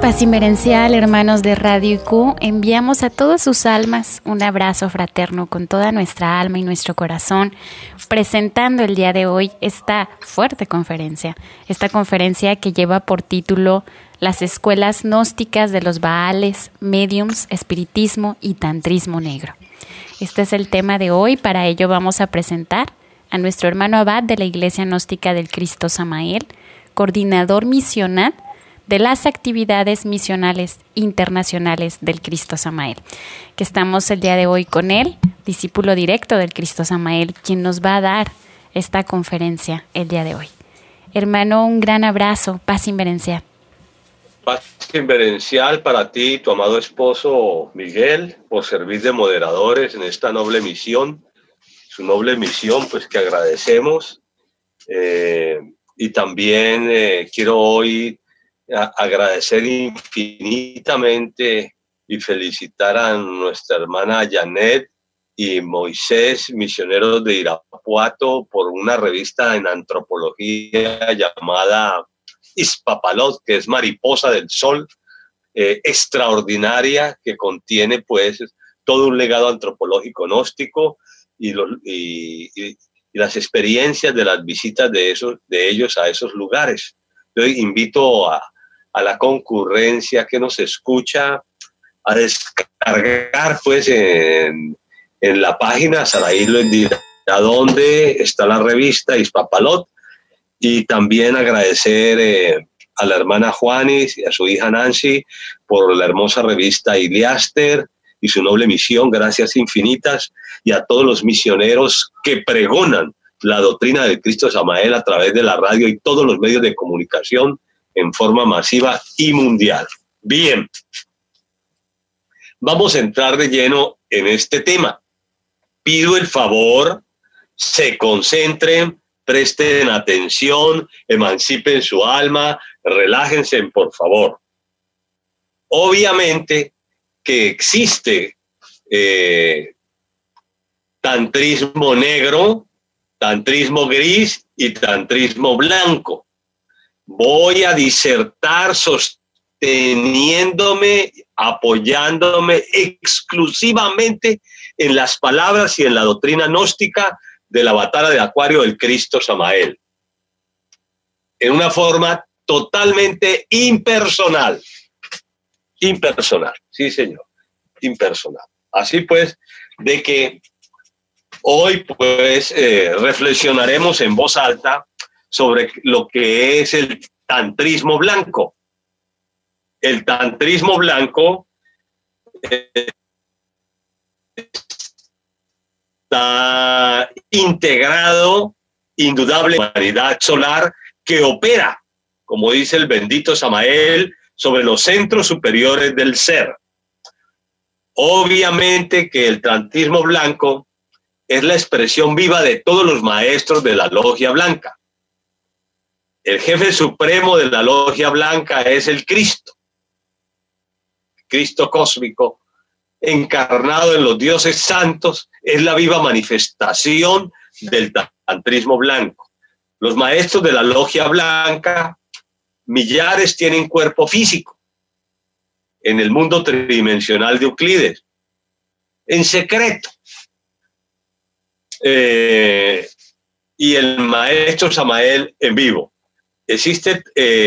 Paz inmerencial, hermanos de Radio IQ, enviamos a todas sus almas un abrazo fraterno con toda nuestra alma y nuestro corazón, presentando el día de hoy esta fuerte conferencia, esta conferencia que lleva por título Las escuelas gnósticas de los Baales, Médiums, Espiritismo y Tantrismo Negro. Este es el tema de hoy. Para ello vamos a presentar a nuestro hermano abad de la Iglesia Gnóstica del Cristo Samael, coordinador misional de las actividades misionales internacionales del Cristo Samael, que estamos el día de hoy con él, discípulo directo del Cristo Samael, quien nos va a dar esta conferencia el día de hoy. Hermano, un gran abrazo, paz inmerencial. Paz inmerencial para ti, tu amado esposo Miguel, por servir de moderadores en esta noble misión, su noble misión, pues que agradecemos. Y también quiero hoy agradecer infinitamente y felicitar a nuestra hermana Janet y Moisés, misioneros de Irapuato, por una revista en antropología llamada Izpapalot, que es Mariposa del Sol, extraordinaria, que contiene pues todo un legado antropológico gnóstico y las experiencias de las visitas de ellos a esos lugares. Yo invito a la concurrencia que nos escucha a descargar pues en la página. Saraí les dirá dónde está la revista Izpapalot, y también agradecer a la hermana Juanis y a su hija Nancy por la hermosa revista Iliaster y su noble misión. Gracias infinitas, y a todos los misioneros que pregonan la doctrina del Cristo Samael a través de la radio y todos los medios de comunicación en forma masiva y mundial. Bien, vamos a entrar de lleno en este tema. Pido el favor, se concentren, presten atención, emancipen su alma, relájense, por favor. Obviamente que existe tantrismo negro, tantrismo gris y tantrismo blanco. Voy a disertar sosteniéndome, apoyándome exclusivamente en las palabras y en la doctrina gnóstica del avatar de Acuario del Cristo Samael, en una forma totalmente impersonal. Impersonal, sí señor, impersonal. Así pues, de que hoy pues reflexionaremos en voz alta sobre lo que es el tantrismo blanco. El tantrismo blanco está integrado indudable en la humanidad solar que opera, como dice el bendito Samael, sobre los centros superiores del ser. Obviamente que el tantrismo blanco es la expresión viva de todos los maestros de la logia blanca. El jefe supremo de la logia blanca es el Cristo, Cristo cósmico, encarnado en los dioses santos, es la viva manifestación del tantrismo blanco. Los maestros de la logia blanca, millares, tienen cuerpo físico en el mundo tridimensional de Euclides, en secreto. Y el maestro Samael en vivo. Existe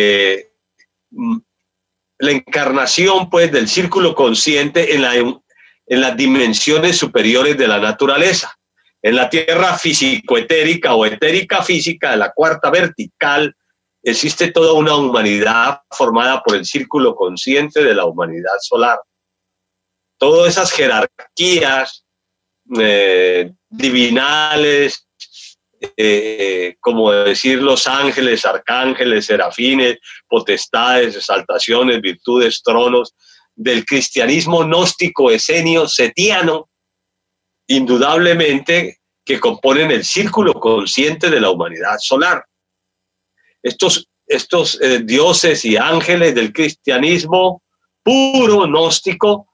la encarnación pues del círculo consciente en las dimensiones superiores de la naturaleza. En la tierra físico-etérica o etérica-física de la cuarta vertical existe toda una humanidad formada por el círculo consciente de la humanidad solar. Todas esas jerarquías divinales, como decir los ángeles, arcángeles, serafines, potestades, exaltaciones, virtudes, tronos, del cristianismo gnóstico, esenio, setiano, indudablemente que componen el círculo consciente de la humanidad solar. Estos dioses y ángeles del cristianismo puro, gnóstico,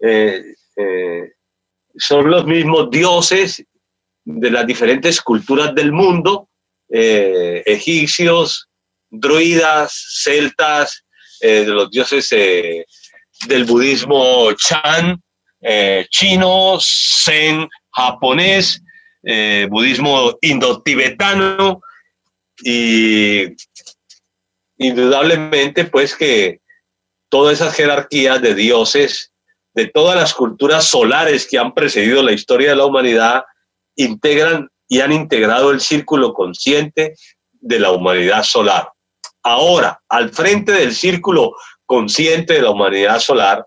son los mismos dioses de las diferentes culturas del mundo, egipcios, druidas, celtas, de los dioses del budismo Chan, chino, Zen, japonés, budismo indo-tibetano, y indudablemente pues que todas esas jerarquías de dioses de todas las culturas solares que han precedido la historia de la humanidad integran y han integrado el círculo consciente de la humanidad solar. Ahora, al frente del círculo consciente de la humanidad solar,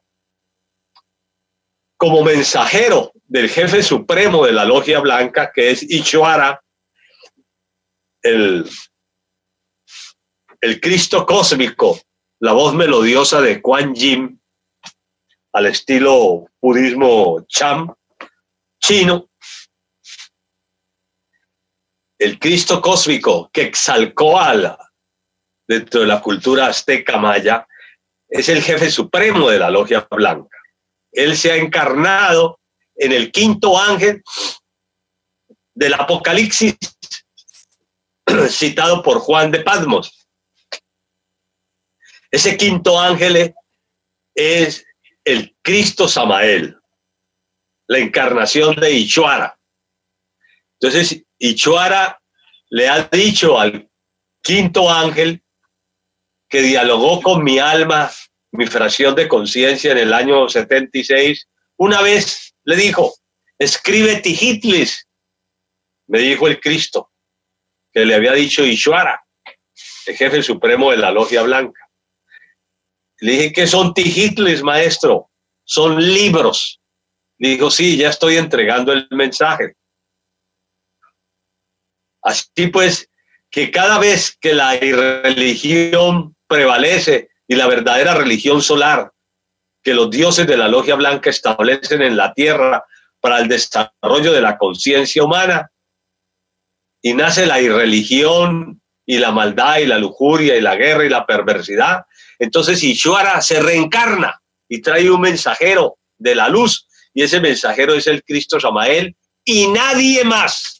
como mensajero del jefe supremo de la Logia Blanca, que es Ishvara, el Cristo cósmico, la voz melodiosa de Kuan Yin, al estilo budismo Chan, chino, el Cristo cósmico que exalcó dentro de la cultura azteca maya, es el jefe supremo de la Logia Blanca. Él se ha encarnado en el quinto ángel del Apocalipsis, citado por Juan de Patmos. Ese quinto ángel es el Cristo Samael, la encarnación de Ishvara. Entonces, Ishvara le ha dicho al quinto ángel que dialogó con mi alma, mi fracción de conciencia en el año 76, una vez le dijo, escribe Tihitlis, me dijo el Cristo, que le había dicho Ishvara, el jefe supremo de la Logia Blanca. Le dije, ¿qué son Tihitlis, maestro? Son libros. Le dijo, sí, ya estoy entregando el mensaje. Así pues, que cada vez que la irreligión prevalece y la verdadera religión solar que los dioses de la Logia Blanca establecen en la tierra para el desarrollo de la conciencia humana, y nace la irreligión y la maldad y la lujuria y la guerra y la perversidad, entonces Ishvara se reencarna y trae un mensajero de la luz, y ese mensajero es el Cristo Samael y nadie más.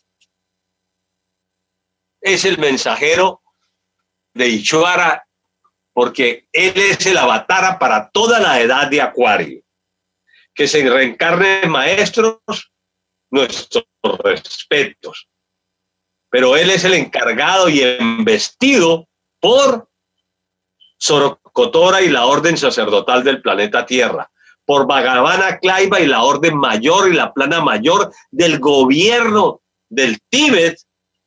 Es el mensajero de Ishvara, porque él es el avatar para toda la edad de Acuario. Que se reencarnen maestros, nuestros respetos. Pero él es el encargado y embestido por Sorocotora y la orden sacerdotal del planeta Tierra, por Bhagavana Klaiva y la orden mayor y la plana mayor del gobierno del Tíbet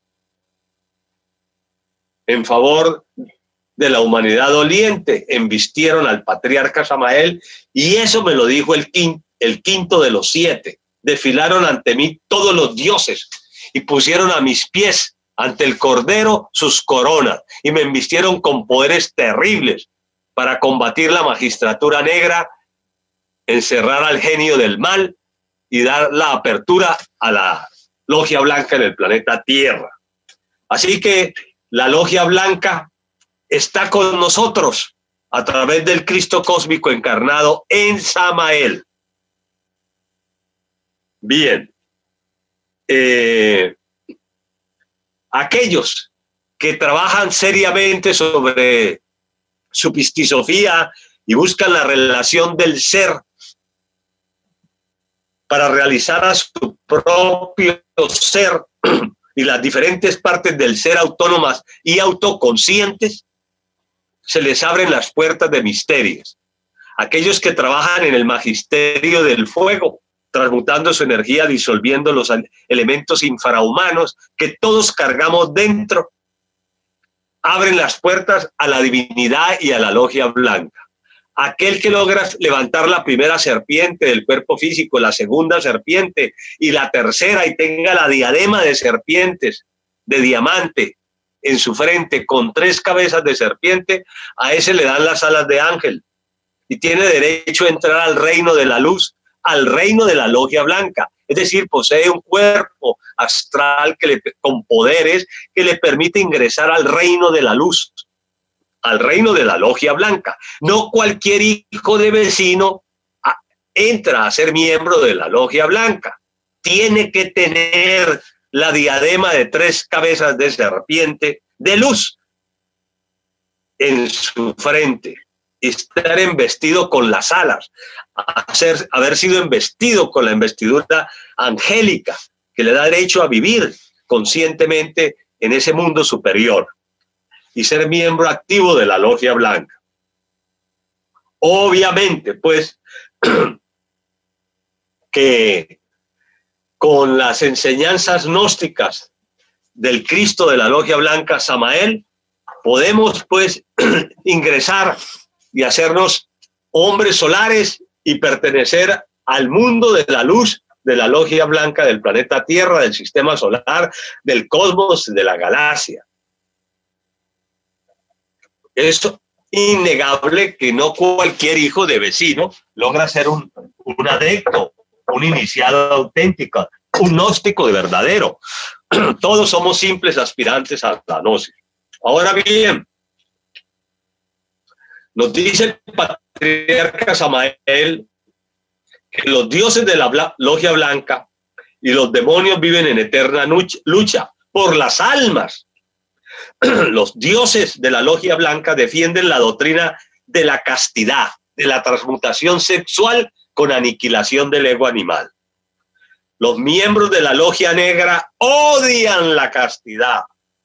en favor de la humanidad doliente. Embistieron al patriarca Samael, y eso me lo dijo el quinto de los 7. Desfilaron ante mí todos los dioses y pusieron a mis pies ante el Cordero sus coronas y me embistieron con poderes terribles para combatir la magistratura negra, encerrar al genio del mal y dar la apertura a la Logia Blanca en el planeta Tierra. Así que la Logia Blanca está con nosotros a través del Cristo cósmico encarnado en Samael. Bien. Aquellos que trabajan seriamente sobre su pistisofía y buscan la relación del ser para realizar a su propio ser y las diferentes partes del ser autónomas y autoconscientes, se les abren las puertas de misterios. Aquellos que trabajan en el magisterio del fuego, transmutando su energía, disolviendo los elementos infrahumanos que todos cargamos dentro, abren las puertas a la divinidad y a la Logia Blanca. Aquel que logra levantar la primera serpiente del cuerpo físico, la segunda serpiente y la tercera, y tenga la diadema de serpientes de diamante en su frente con 3 cabezas de serpiente, a ese le dan las alas de ángel y tiene derecho a entrar al reino de la luz, al reino de la Logia Blanca. Es decir, posee un cuerpo astral con poderes que le permite ingresar al reino de la luz, al reino de la Logia Blanca. No cualquier hijo de vecino entra a ser miembro de la Logia Blanca. Tiene que tener la diadema de 3 cabezas de serpiente de luz en su frente. y estar embestido con las alas, haber sido embestido con la investidura angélica que le da derecho a vivir conscientemente en ese mundo superior y ser miembro activo de la Logia Blanca. Obviamente, pues, que con las enseñanzas gnósticas del Cristo de la Logia Blanca, Samael, podemos, pues, ingresar y hacernos hombres solares y pertenecer al mundo de la luz de la Logia Blanca del planeta Tierra, del sistema solar, del cosmos, de la galaxia. Es innegable que no cualquier hijo de vecino logra ser un adepto, un iniciado auténtico, un gnóstico de verdadero. Todos somos simples aspirantes a la gnosis. Ahora bien, nos dice el patriarca Samael que los dioses de la Logia Blanca y los demonios viven en eterna lucha por las almas. Los dioses de la Logia Blanca defienden la doctrina de la castidad, de la transmutación sexual con aniquilación del ego animal. Los miembros de la Logia Negra odian la castidad.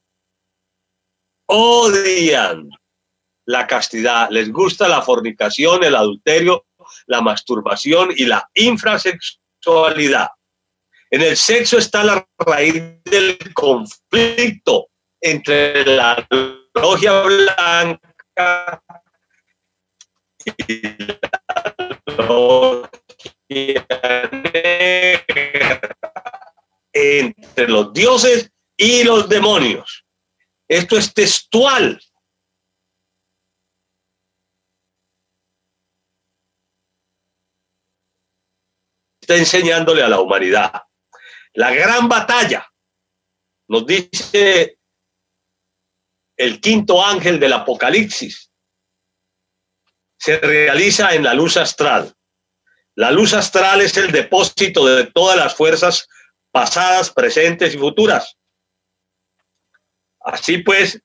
Odian la castidad. Les gusta la fornicación, el adulterio, la masturbación y la infrasexualidad. En el sexo está la raíz del conflicto entre la Logia Blanca y la Logia Negra, entre los dioses y los demonios. Esto es textual. Está enseñándole a la humanidad. La gran batalla, nos dice el quinto ángel del Apocalipsis, se realiza en la luz astral. La luz astral es el depósito de todas las fuerzas pasadas, presentes y futuras. Así pues,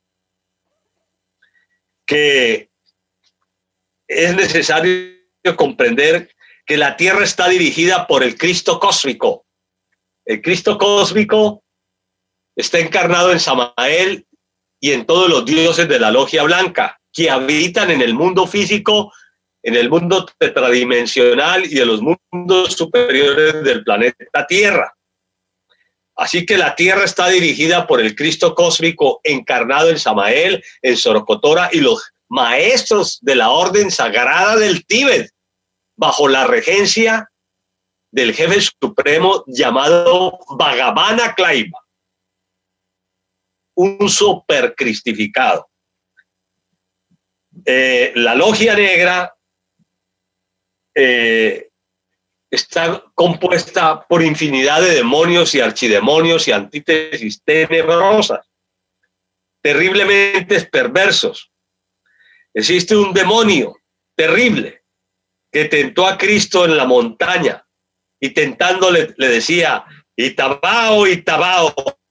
que es necesario comprender que la Tierra está dirigida por el Cristo cósmico. El Cristo cósmico está encarnado en Samael y en todos los dioses de la Logia Blanca, que habitan en el mundo físico, en el mundo tetradimensional y en los mundos superiores del planeta Tierra. Así que la Tierra está dirigida por el Cristo cósmico encarnado en Samael, en Sorocotora y los maestros de la Orden Sagrada del Tíbet, bajo la regencia del jefe supremo llamado Bhagavana Klaiba, un supercristificado. La Logia Negra está compuesta por infinidad de demonios y archidemonios y antítesis tenebrosas, terriblemente perversos. Existe un demonio terrible que tentó a Cristo en la montaña y tentándole le decía: Itabao, Itabao,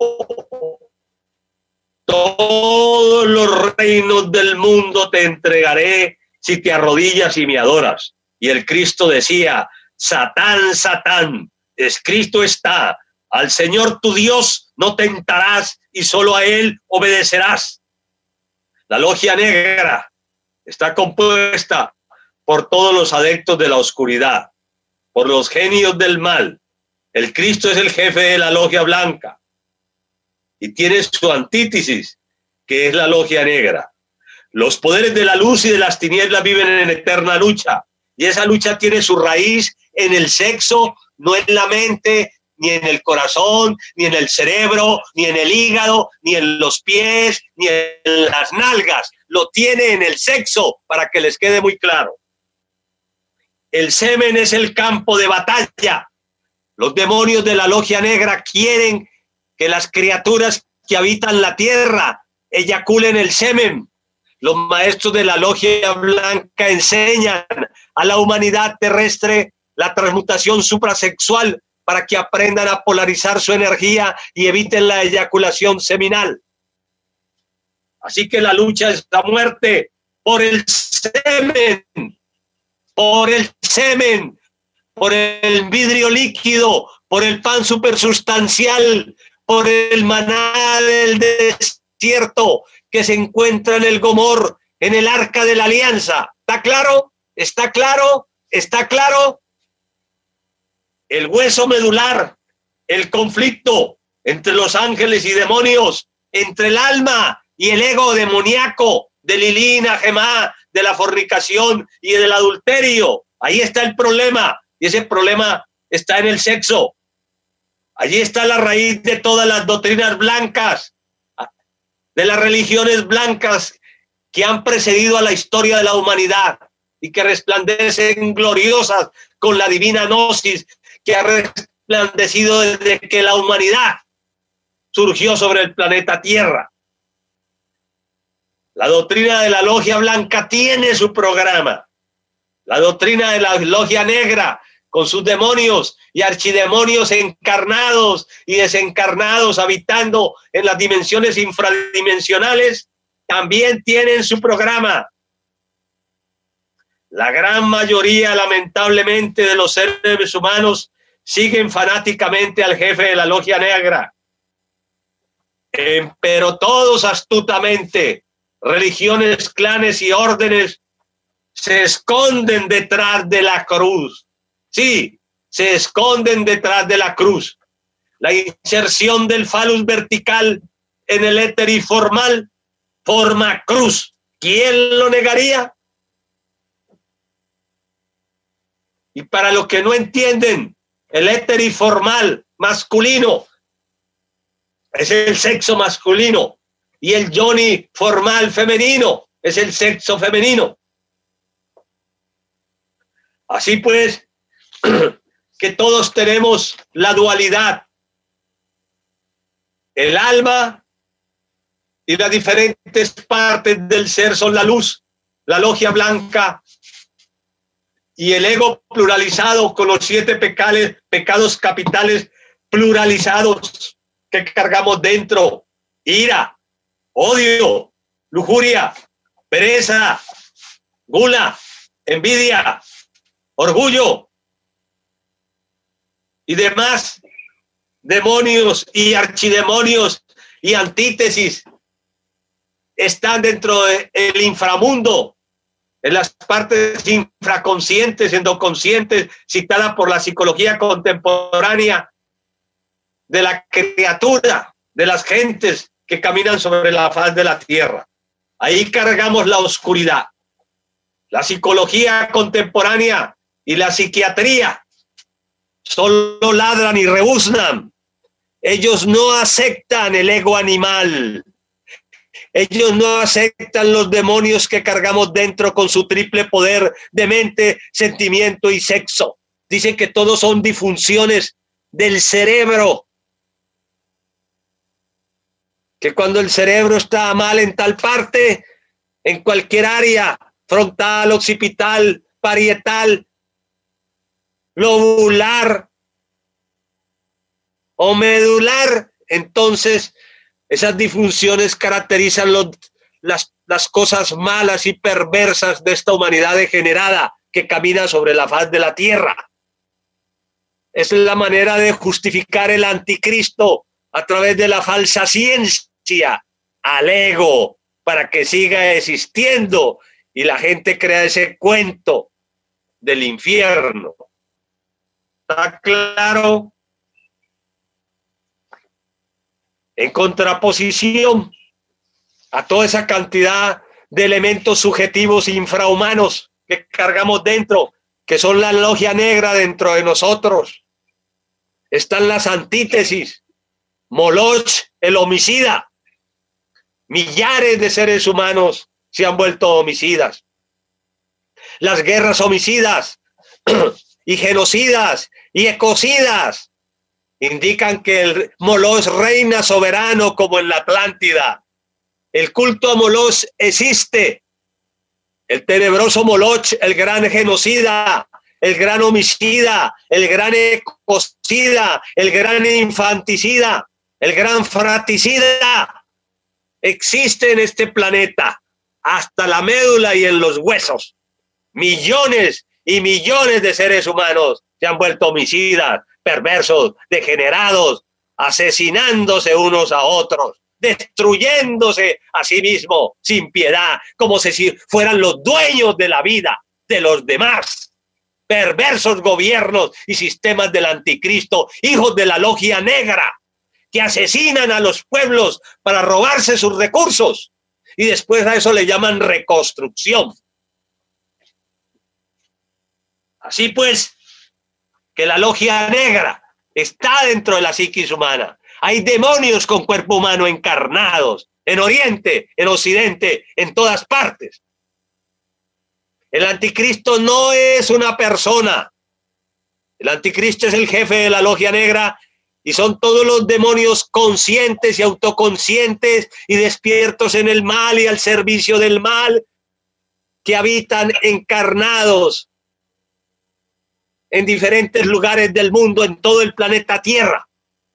todos los reinos del mundo te entregaré si te arrodillas y me adoras. Y el Cristo decía: Satán, Satán, escrito está, al Señor tu Dios no tentarás y solo a Él obedecerás. La Logia Negra está compuesta por todos los adeptos de la oscuridad, por los genios del mal. El Cristo es el jefe de la Logia Blanca y tiene su antítesis, que es la Logia Negra. Los poderes de la luz y de las tinieblas viven en eterna lucha, y esa lucha tiene su raíz en el sexo, no en la mente, ni en el corazón, ni en el cerebro, ni en el hígado, ni en los pies, ni en las nalgas. Lo tiene en el sexo, para que les quede muy claro. El semen es el campo de batalla. Los demonios de la Logia Negra quieren que las criaturas que habitan la tierra eyaculen el semen. Los maestros de la Logia Blanca enseñan a la humanidad terrestre la transmutación suprasexual para que aprendan a polarizar su energía y eviten la eyaculación seminal. Así que la lucha es la muerte por el semen, por el semen, por el vidrio líquido, por el pan supersustancial, por el maná del desierto que se encuentra en el Gomor, en el Arca de la Alianza. ¿Está claro? ¿Está claro? ¿Está claro? El hueso medular, el conflicto entre los ángeles y demonios, entre el alma y el ego demoníaco, de Lilina, Gemá, de la fornicación y del adulterio. Ahí está el problema, y ese problema está en el sexo. Allí está la raíz de todas las doctrinas blancas, de las religiones blancas que han precedido a la historia de la humanidad y que resplandecen gloriosas con la divina gnosis que ha resplandecido desde que la humanidad surgió sobre el planeta Tierra. La doctrina de la logia blanca tiene su programa. La doctrina de la logia negra, con sus demonios y archidemonios encarnados y desencarnados habitando en las dimensiones infradimensionales, también tienen su programa. La gran mayoría, lamentablemente, de los seres humanos siguen fanáticamente al jefe de la logia negra. Pero todos astutamente, religiones, clanes y órdenes se esconden detrás de la cruz. Sí, se esconden detrás de la cruz. La inserción del falus vertical en el éter formal forma cruz. ¿Quién lo negaría? Y para los que no entienden, el éter formal masculino es el sexo masculino y el yoni formal femenino es el sexo femenino. Así pues, que todos tenemos la dualidad. El alma y las diferentes partes del ser son la luz, la logia blanca y el ego pluralizado con los 7 pecados capitales pluralizados que cargamos dentro: ira, odio, lujuria, pereza, gula, envidia, orgullo y demás demonios y archidemonios y antítesis están dentro del inframundo, en las partes infraconscientes, endoconscientes, citadas por la psicología contemporánea de la criatura, de las gentes que caminan sobre la faz de la tierra. Ahí cargamos la oscuridad. La psicología contemporánea y la psiquiatría solo ladran y rebuznan. Ellos no aceptan el ego animal. Ellos no aceptan los demonios que cargamos dentro con su triple poder de mente, sentimiento y sexo. Dicen que todos son disfunciones del cerebro. Que cuando el cerebro está mal en tal parte, en cualquier área, frontal, occipital, parietal, lobular o medular, entonces esas disfunciones caracterizan las cosas malas y perversas de esta humanidad degenerada que camina sobre la faz de la tierra. Esa es la manera de justificar el anticristo a través de la falsa ciencia al ego para que siga existiendo y la gente crea ese cuento del infierno. ¿Está claro? En contraposición a toda esa cantidad de elementos subjetivos infrahumanos que cargamos dentro, que son la logia negra dentro de nosotros, están las antítesis. Moloch, el homicida. Millares de seres humanos se han vuelto homicidas. Las guerras homicidas y genocidas y ecocidas indican que el Moloch reina soberano como en la Atlántida. El culto a Moloch existe. El tenebroso Moloch, el gran genocida, el gran homicida, el gran ecocida, el gran infanticida, el gran fratricida, existe en este planeta. hasta la médula y en los huesos. Millones y millones de seres humanos se han vuelto homicidas, perversos, degenerados, asesinándose unos a otros, destruyéndose a sí mismos sin piedad, como si fueran los dueños de la vida de los demás. Perversos gobiernos y sistemas del anticristo, hijos de la logia negra, que asesinan a los pueblos para robarse sus recursos, y después a eso le llaman reconstrucción. Así pues, que la logia negra está dentro de la psiquis humana. Hay demonios con cuerpo humano encarnados en Oriente, en Occidente, en todas partes. El anticristo no es una persona. El anticristo es el jefe de la logia negra y son todos los demonios conscientes y autoconscientes y despiertos en el mal y al servicio del mal que habitan encarnados en diferentes lugares del mundo, en todo el planeta Tierra,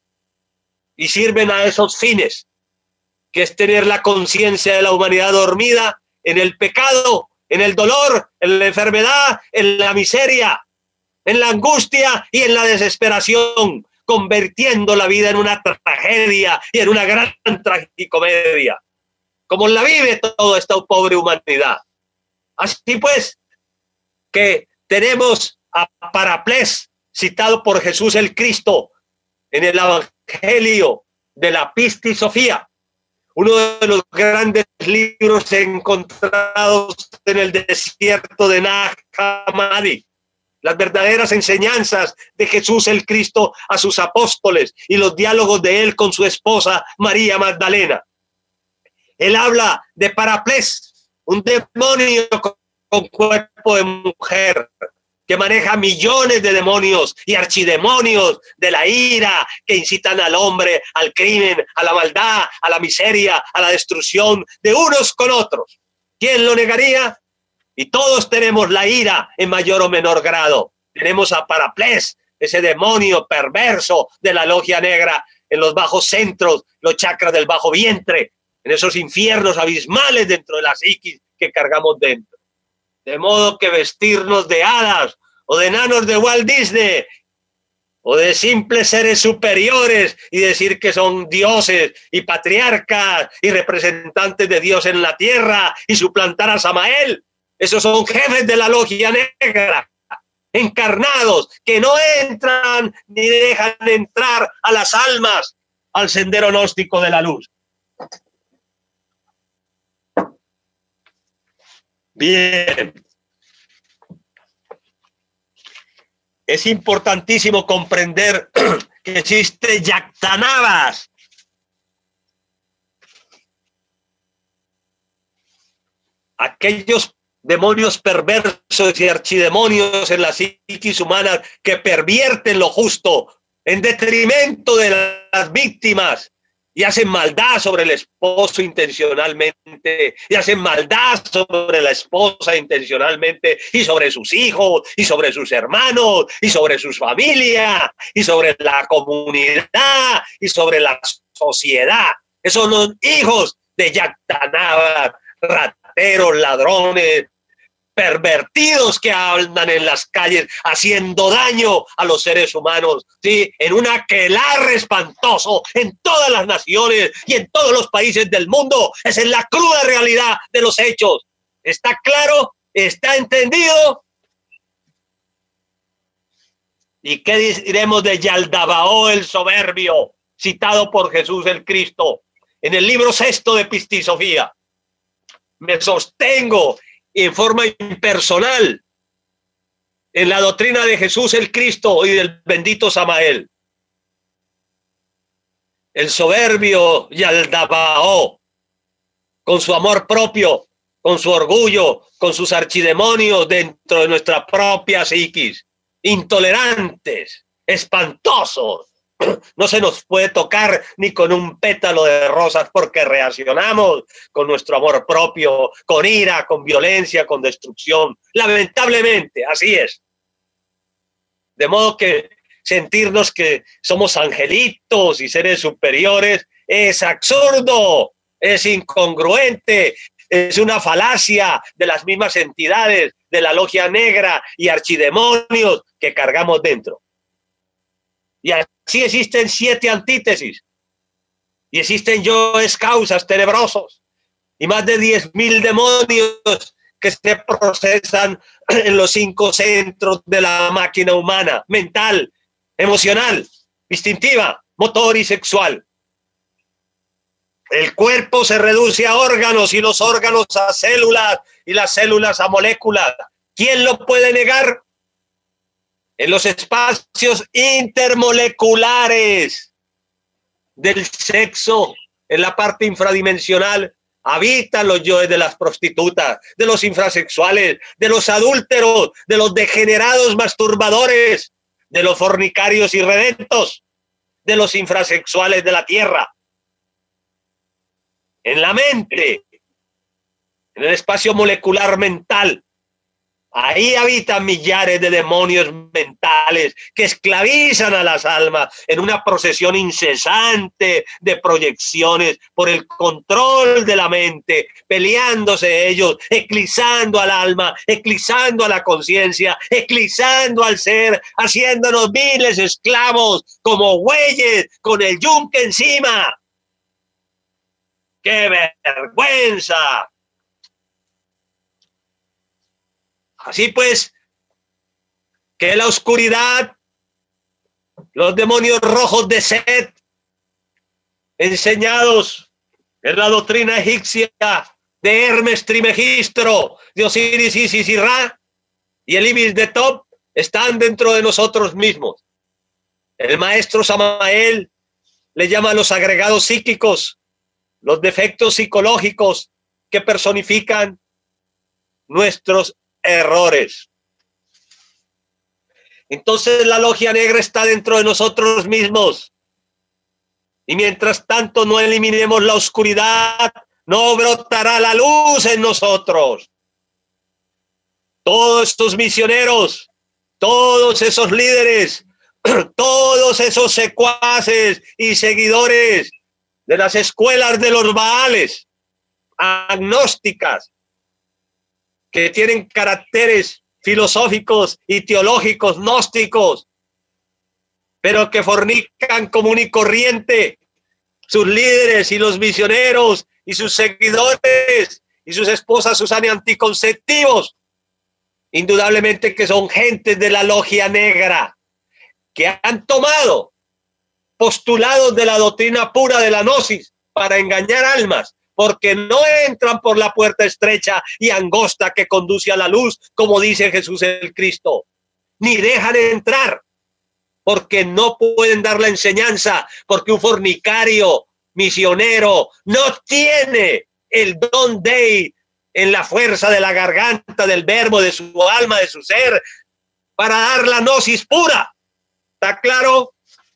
y sirven a esos fines, que es tener la conciencia de la humanidad dormida en el pecado, en el dolor, en la enfermedad, en la miseria, en la angustia y en la desesperación, convirtiendo la vida en una tragedia y en una gran tragicomedia, como la vive toda esta pobre humanidad. Así pues, que tenemos a Paraplés, citado por Jesús el Cristo en el Evangelio de la Pistis Sofía, uno de los grandes libros encontrados en el desierto de Nag Hammadi, las verdaderas enseñanzas de Jesús el Cristo a sus apóstoles y los diálogos de él con su esposa María Magdalena. Él habla de Paraplés, un demonio con cuerpo de mujer, que maneja millones de demonios y archidemonios de la ira que incitan al hombre, al crimen, a la maldad, a la miseria, a la destrucción de unos con otros. ¿Quién lo negaría? Y todos tenemos la ira en mayor o menor grado. Tenemos a Paraplés, ese demonio perverso de la logia negra, en los bajos centros, los chakras del bajo vientre, en esos infiernos abismales dentro de la psiquis que cargamos dentro. De modo que vestirnos de hadas o de enanos de Walt Disney o de simples seres superiores y decir que son dioses y patriarcas y representantes de Dios en la tierra y suplantar a Samael, esos son jefes de la logia negra, encarnados, que no entran ni dejan entrar a las almas al sendero gnóstico de la luz. Bien. Es importantísimo comprender que existe Yactanabas. Aquellos demonios perversos y archidemonios en la psiquis humana que pervierten lo justo en detrimento de las víctimas y hacen maldad sobre el esposo intencionalmente, y hacen maldad sobre la esposa intencionalmente, y sobre sus hijos, y sobre sus hermanos, y sobre sus familias, y sobre la comunidad, y sobre la sociedad. Esos son los hijos de Yactanabas, rateros, ladrones, pervertidos que andan en las calles haciendo daño a los seres humanos, ¿sí? En un aquelarre espantoso en todas las naciones y en todos los países del mundo. Esa es la cruda realidad de los hechos. ¿Está claro? ¿Está entendido? ¿Y qué diremos de Yaldabaoth el soberbio, citado por Jesús el Cristo en el libro 6 de Pistis Sofía? Me sostengo en forma impersonal en la doctrina de Jesús el Cristo y del bendito Samael. El soberbio Yaldabaoth, con su amor propio, con su orgullo, con sus archidemonios dentro de nuestra propia psiquis, intolerantes, espantosos. No se nos puede tocar ni con un pétalo de rosas porque reaccionamos con nuestro amor propio, con ira, con violencia, con destrucción. Lamentablemente, así es. De modo que sentirnos que somos angelitos y seres superiores es absurdo, es incongruente, es una falacia de las mismas entidades de la logia negra y archidemonios que cargamos dentro. Y así existen 7 antítesis. Y existen yoes causas tenebrosos. Y más de 10.000 demonios que se procesan en los 5 centros de la máquina humana: mental, emocional, instintiva, motor y sexual. El cuerpo se reduce a órganos y los órganos a células y las células a moléculas. ¿Quién lo puede negar? En los espacios intermoleculares del sexo, en la parte infradimensional, habitan los yoes de las prostitutas, de los infrasexuales, de los adúlteros, de los degenerados masturbadores, de los fornicarios irredentos, de los infrasexuales de la tierra. En la mente, en el espacio molecular mental, ahí habitan millares de demonios mentales que esclavizan a las almas en una procesión incesante de proyecciones por el control de la mente, peleándose ellos, eclipsando al alma, eclipsando a la conciencia, eclipsando al ser, haciéndonos viles esclavos como bueyes con el yunque encima. ¡Qué vergüenza! Así pues, que la oscuridad, los demonios rojos de Set, enseñados en la doctrina egipcia de Hermes Trimegistro, de Osiris, Isis y Ra, y el Ibis de Top, están dentro de nosotros mismos. El maestro Samael le llama a los agregados psíquicos, los defectos psicológicos que personifican nuestros errores. Entonces la logia negra está dentro de nosotros mismos. Y mientras tanto no eliminemos la oscuridad, no brotará la luz en nosotros. Todos estos misioneros, todos esos líderes, todos esos secuaces y seguidores de las escuelas de los Baales, agnósticas, que tienen caracteres filosóficos y teológicos gnósticos, pero que fornican común y corriente, sus líderes y los misioneros y sus seguidores y sus esposas usan anticonceptivos, indudablemente que son gentes de la logia negra, que han tomado postulados de la doctrina pura de la gnosis para engañar almas, porque no entran por la puerta estrecha y angosta que conduce a la luz, como dice Jesús el Cristo, ni dejan entrar, porque no pueden dar la enseñanza, porque un fornicario, misionero, no tiene el don Dei en la fuerza de la garganta, del verbo, de su alma, de su ser, para dar la gnosis pura. ¿Está claro?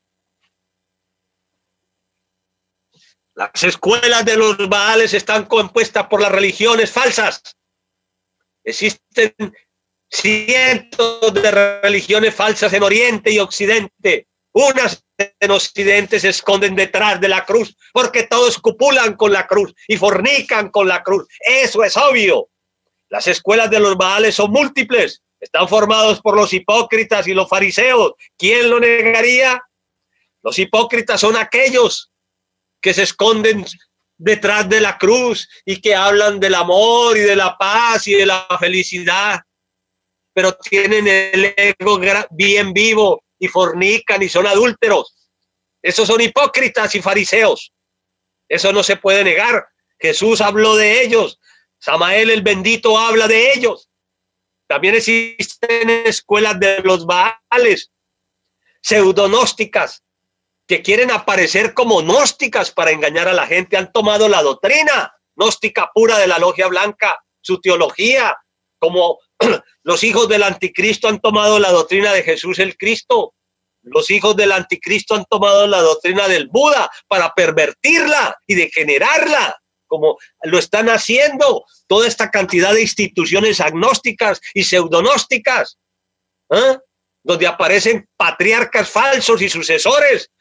Las escuelas de los Baales están compuestas por las religiones falsas. Existen cientos de religiones falsas en Oriente y Occidente. Unas en Occidente se esconden detrás de la cruz porque todos copulan con la cruz y fornican con la cruz. Eso es obvio. Las escuelas de los Baales son múltiples. Están formados por los hipócritas y los fariseos. ¿Quién lo negaría? Los hipócritas son aquellos que se esconden detrás de la cruz y que hablan del amor y de la paz y de la felicidad, pero tienen el ego bien vivo y fornican y son adúlteros. Esos son hipócritas y fariseos. Eso no se puede negar. Jesús habló de ellos. Samael el bendito habla de ellos. También existen escuelas de los Baales, pseudonósticas, que quieren aparecer como gnósticas para engañar a la gente. Han tomado la doctrina gnóstica pura de la logia blanca, su teología, como los hijos del anticristo han tomado la doctrina de Jesús el Cristo. Los hijos del anticristo han tomado la doctrina del Buda para pervertirla y degenerarla, como lo están haciendo toda esta cantidad de instituciones agnósticas y pseudognósticas, donde aparecen patriarcas falsos y sucesores